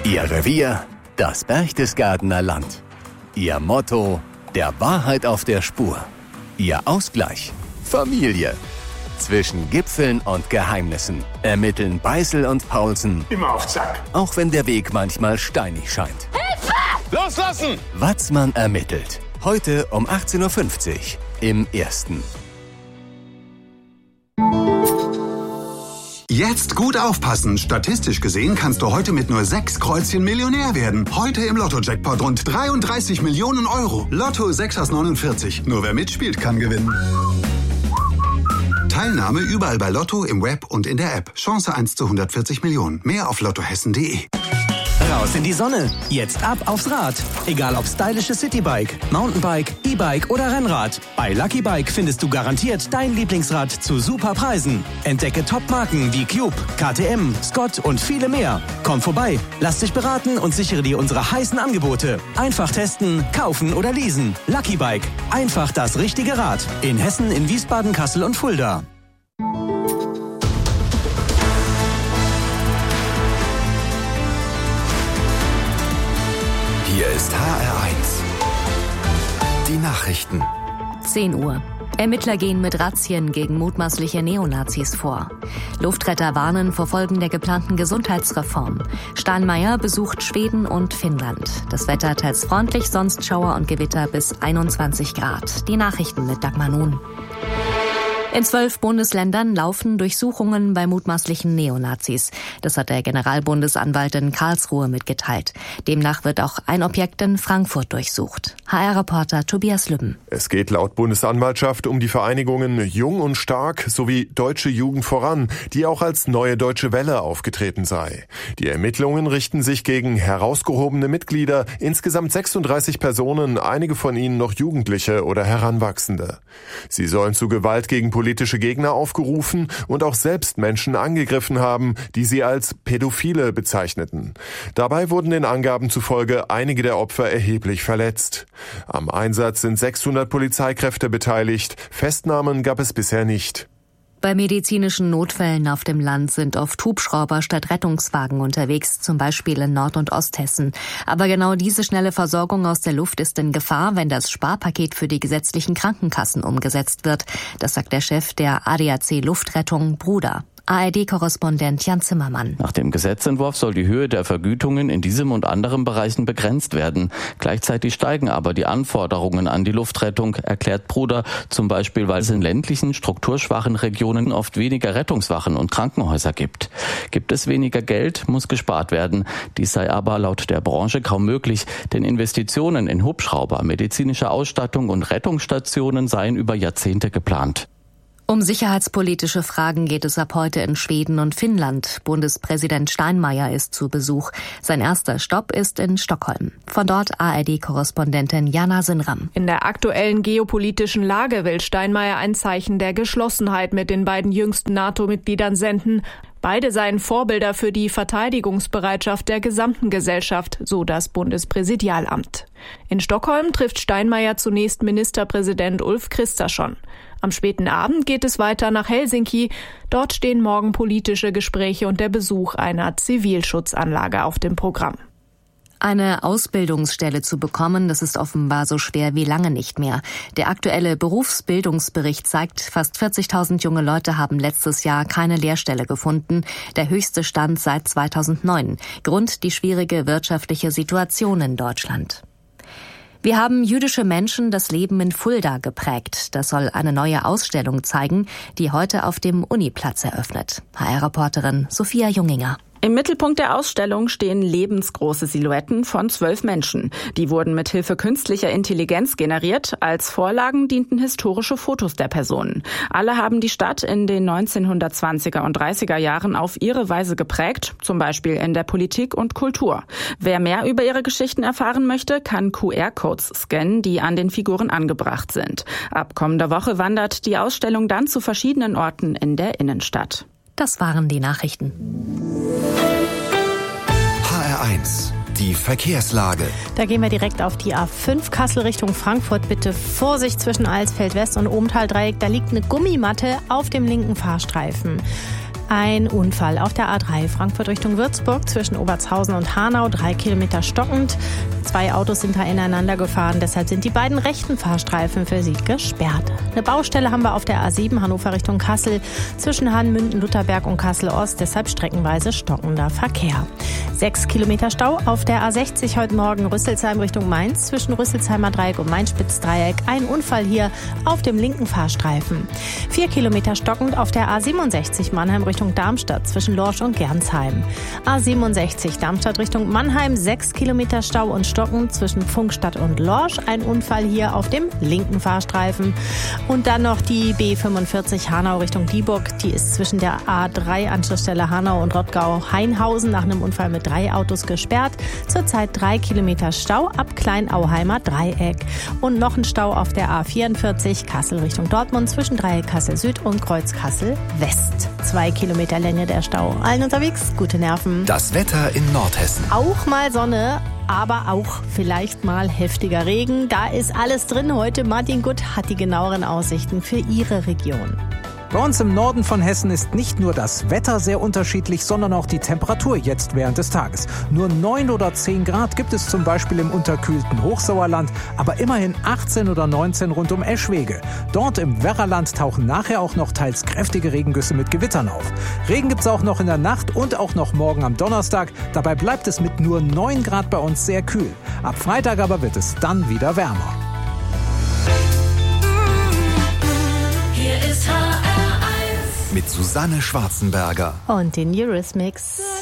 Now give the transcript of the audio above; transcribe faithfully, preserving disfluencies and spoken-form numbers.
Ihr Revier, das Berchtesgadener Land. Ihr Motto, der Wahrheit auf der Spur. Ihr Ausgleich, Familie. Zwischen Gipfeln und Geheimnissen ermitteln Beißel und Paulsen. Immer auf Zack. Auch wenn der Weg manchmal steinig scheint. Hilfe! Loslassen! Watzmann ermittelt. Heute um achtzehn Uhr fünfzig im Ersten. Jetzt gut aufpassen. Statistisch gesehen kannst du heute mit nur sechs Kreuzchen Millionär werden. Heute im Lotto-Jackpot rund dreiunddreißig Millionen Euro. Lotto sechs aus neunundvierzig. Nur wer mitspielt, kann gewinnen. Teilnahme überall bei Lotto, im Web und in der App. Chance eins zu hundertvierzig Millionen. Mehr auf lottohessen punkt de. Raus in die Sonne. Jetzt ab aufs Rad. Egal ob stylisches Citybike, Mountainbike, E-Bike oder Rennrad. Bei Lucky Bike findest du garantiert dein Lieblingsrad zu super Preisen. Entdecke Top-Marken wie Cube, K T M, Scott und viele mehr. Komm vorbei, lass dich beraten und sichere dir unsere heißen Angebote. Einfach testen, kaufen oder leasen. Lucky Bike. Einfach das richtige Rad. In Hessen, in Wiesbaden, Kassel und Fulda. Hier ist H R eins. Die Nachrichten. zehn Uhr. Ermittler gehen mit Razzien gegen mutmaßliche Neonazis vor. Luftretter warnen vor Folgen der geplanten Gesundheitsreform. Steinmeier besucht Schweden und Finnland. Das Wetter teils freundlich, sonst Schauer und Gewitter bis einundzwanzig Grad. Die Nachrichten mit Dagmar Nun. In zwölf Bundesländern laufen Durchsuchungen bei mutmaßlichen Neonazis. Das hat der Generalbundesanwalt in Karlsruhe mitgeteilt. Demnach wird auch ein Objekt in Frankfurt durchsucht. H R-Reporter Tobias Lübben. Es geht laut Bundesanwaltschaft um die Vereinigungen Jung und Stark sowie Deutsche Jugend voran, die auch als Neue Deutsche Welle aufgetreten sei. Die Ermittlungen richten sich gegen herausgehobene Mitglieder, insgesamt sechsunddreißig Personen, einige von ihnen noch Jugendliche oder Heranwachsende. Sie sollen zu Gewalt gegen politische Gegner aufgerufen und auch selbst Menschen angegriffen haben, die sie als Pädophile bezeichneten. Dabei wurden den Angaben zufolge einige der Opfer erheblich verletzt. Am Einsatz sind sechshundert Polizeikräfte beteiligt. Festnahmen gab es bisher nicht. Bei medizinischen Notfällen auf dem Land sind oft Hubschrauber statt Rettungswagen unterwegs, zum Beispiel in Nord- und Osthessen. Aber genau diese schnelle Versorgung aus der Luft ist in Gefahr, wenn das Sparpaket für die gesetzlichen Krankenkassen umgesetzt wird. Das sagt der Chef der A D A C Luftrettung, Bruder. A R D-Korrespondent Jan Zimmermann. Nach dem Gesetzentwurf soll die Höhe der Vergütungen in diesem und anderen Bereichen begrenzt werden. Gleichzeitig steigen aber die Anforderungen an die Luftrettung, erklärt Bruder, zum Beispiel, weil es in ländlichen, strukturschwachen Regionen oft weniger Rettungswachen und Krankenhäuser gibt. Gibt es weniger Geld, muss gespart werden. Dies sei aber laut der Branche kaum möglich, denn Investitionen in Hubschrauber, medizinische Ausstattung und Rettungsstationen seien über Jahrzehnte geplant. Um sicherheitspolitische Fragen geht es ab heute in Schweden und Finnland. Bundespräsident Steinmeier ist zu Besuch. Sein erster Stopp ist in Stockholm. Von dort A R D-Korrespondentin Jana Sinram. In der aktuellen geopolitischen Lage will Steinmeier ein Zeichen der Geschlossenheit mit den beiden jüngsten NATO-Mitgliedern senden. Beide seien Vorbilder für die Verteidigungsbereitschaft der gesamten Gesellschaft, so das Bundespräsidialamt. In Stockholm trifft Steinmeier zunächst Ministerpräsident Ulf Kristersson. Am späten Abend geht es weiter nach Helsinki. Dort stehen morgen politische Gespräche und der Besuch einer Zivilschutzanlage auf dem Programm. Eine Ausbildungsstelle zu bekommen, das ist offenbar so schwer wie lange nicht mehr. Der aktuelle Berufsbildungsbericht zeigt, fast vierzigtausend junge Leute haben letztes Jahr keine Lehrstelle gefunden. Der höchste Stand seit zweitausendneun. Grund die schwierige wirtschaftliche Situation in Deutschland. Wir haben jüdische Menschen das Leben in Fulda geprägt. Das soll eine neue Ausstellung zeigen, die heute auf dem Uniplatz eröffnet. H R-Reporterin Sophia Junginger. Im Mittelpunkt der Ausstellung stehen lebensgroße Silhouetten von zwölf Menschen. Die wurden mit Hilfe künstlicher Intelligenz generiert. Als Vorlagen dienten historische Fotos der Personen. Alle haben die Stadt in den neunzehnhundertzwanziger und dreißiger Jahren auf ihre Weise geprägt, zum Beispiel in der Politik und Kultur. Wer mehr über ihre Geschichten erfahren möchte, kann Q R-Codes scannen, die an den Figuren angebracht sind. Ab kommender Woche wandert die Ausstellung dann zu verschiedenen Orten in der Innenstadt. Das waren die Nachrichten. H R eins. Die Verkehrslage. Da gehen wir direkt auf die A fünf Kassel Richtung Frankfurt. Bitte Vorsicht zwischen Alsfeld West und Obenthal-Dreieck. Da liegt eine Gummimatte auf dem linken Fahrstreifen. Ein Unfall auf der A drei Frankfurt Richtung Würzburg zwischen Obertshausen und Hanau, drei Kilometer stockend. Zwei Autos sind da ineinander gefahren, deshalb sind die beiden rechten Fahrstreifen für sie gesperrt. Eine Baustelle haben wir auf der A sieben Hannover Richtung Kassel zwischen Hahn-Münden, Lutherberg und Kassel-Ost, deshalb streckenweise stockender Verkehr. Sechs Kilometer Stau auf der A sechzig heute Morgen Rüsselsheim Richtung Mainz zwischen Rüsselsheimer Dreieck und Main-Spitz-Dreieck. Ein Unfall hier auf dem linken Fahrstreifen. Vier Kilometer stockend auf der A siebenundsechzig Mannheim Richtung Darmstadt zwischen Lorsch und Gernsheim. A siebenundsechzig Darmstadt Richtung Mannheim, sechs Kilometer Stau und stockend zwischen Pfungstadt und Lorsch. Ein Unfall hier auf dem linken Fahrstreifen. Und dann noch die B fünfundvierzig Hanau Richtung Dieburg. Die ist zwischen der A drei Anschlussstelle Hanau und Rottgau-Heinhausen nach einem Unfall mit drei Autos gesperrt. Zurzeit drei Kilometer Stau ab Kleinauheimer Dreieck. Und noch ein Stau auf der A vierundvierzig Kassel Richtung Dortmund zwischen Dreieck Kassel Süd und Kreuz Kassel West. Zwei Kilometer Länge der Stau. Allen unterwegs, gute Nerven. Das Wetter in Nordhessen. Auch mal Sonne, aber auch vielleicht mal heftiger Regen. Da ist alles drin. Heute Martin Gutt hat die genaueren Aussichten für Ihre Region. Bei uns im Norden von Hessen ist nicht nur das Wetter sehr unterschiedlich, sondern auch die Temperatur jetzt während des Tages. Nur neun oder zehn Grad gibt es zum Beispiel im unterkühlten Hochsauerland, aber immerhin achtzehn oder neunzehn rund um Eschwege. Dort im Werraland tauchen nachher auch noch teils kräftige Regengüsse mit Gewittern auf. Regen gibt's auch noch in der Nacht und auch noch morgen am Donnerstag. Dabei bleibt es mit nur neun Grad bei uns sehr kühl. Ab Freitag aber wird es dann wieder wärmer. Mit Susanne Schwarzenberger und den Eurythmics.